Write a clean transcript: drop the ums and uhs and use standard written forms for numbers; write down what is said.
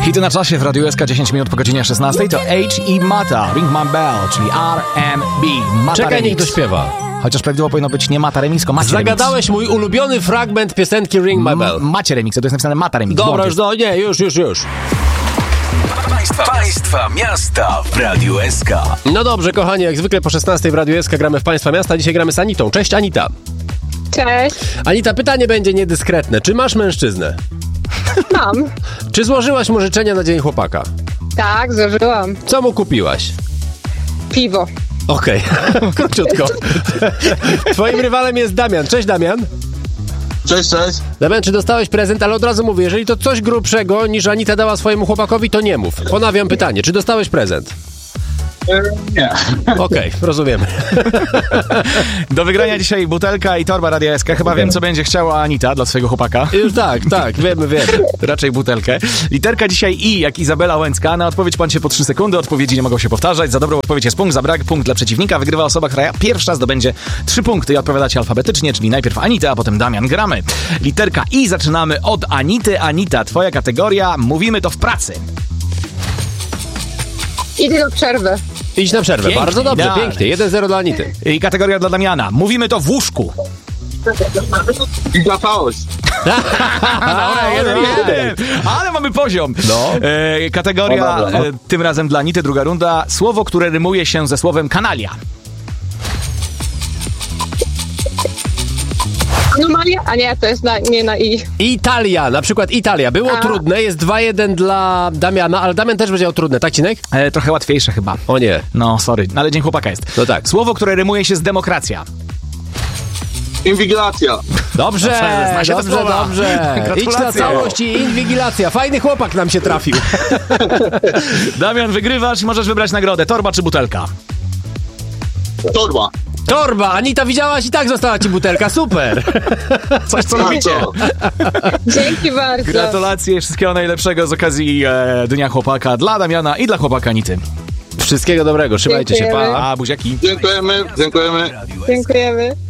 Hity na czasie w Radiu SK 10 minut po godzinie 16 to H i Mata, Ring My Bell, czyli R&B. Mata Czekaj, remix. niech dośpiewa. Chociaż prawidłowo powinno być nie Mata remix, tylko Macie Zagadałeś mój ulubiony fragment piosenki Ring My Bell. Macie remix, to jest napisane Mata remix. Dobra, już. Państwa miasta w Radiu SK. No dobrze, kochani, jak zwykle po 16 w Radiu SK gramy w Państwa miasta. Dzisiaj gramy z Anitą. Cześć, Anita. Cześć, Anita, pytanie będzie niedyskretne. Czy masz mężczyznę? mam. Czy złożyłaś mu życzenia na dzień chłopaka? Tak, zużyłam. Co mu kupiłaś? Piwo. Okej, króciutko. Twoim rywalem jest Damian. Cześć, Damian. Cześć. Damian, czy dostałeś prezent? Ale od razu mówię, jeżeli to coś grubszego niż Anita dała swojemu chłopakowi, to nie mów. Ponawiam pytanie, czy dostałeś prezent? Nie. Okej, rozumiemy. Do wygrania dzisiaj butelka i torba Radia SK. Chyba wiem, co będzie chciała Anita dla swojego chłopaka. Już tak, wiemy. Raczej butelkę. Literka dzisiaj I, jak Izabela Łęcka. Na odpowiedź pan się po 3 sekundy. Odpowiedzi nie mogą się powtarzać. Za dobrą odpowiedź jest punkt, za brak punkt dla przeciwnika. Wygrywa osoba, która pierwsza zdobędzie 3 punkty i odpowiadacie alfabetycznie, czyli najpierw Anita, a potem Damian. Gramy. Literka I, zaczynamy od Anity. Anita, twoja kategoria. Mówimy to w pracy. Idę do przerwy. Idź na przerwę. Pięknie, Bardzo dobrze, idealnie. pięknie. 1-0 dla Anity. I kategoria dla Damiana. Mówimy to w łóżku. I złapałoś. Dobra, jeden. Ale mamy poziom. No. Kategoria No dobra. tym razem dla Anity, druga runda. Słowo, które rymuje się ze słowem kanalia. Anomalia? A nie, to jest nie na I. Italia, na przykład Italia. Było trudne, jest 2-1 dla Damiana, ale Damian też będzie miał trudne, tak, Cinek? Trochę łatwiejsze chyba. O nie. No, sorry, ale dzień chłopaka jest. No tak. Słowo, które rymuje się z demokracja. Inwigilacja. Dobrze, Zna się te słowa. dobrze. Idź na Gratulacje. całość i inwigilacja. Fajny chłopak nam się trafił. Damian, wygrywasz i możesz wybrać nagrodę. Torba czy butelka? Torba. Torba, Anita, widziałaś i tak została ci butelka, super. Coś, co lubicie. Dzięki bardzo. Gratulacje, wszystkiego najlepszego z okazji Dnia Chłopaka dla Damiana i dla chłopaka Anity. Wszystkiego dobrego, trzymajcie się, Dziękujemy. pa. A, buziaki. Dziękujemy. Dziękujemy.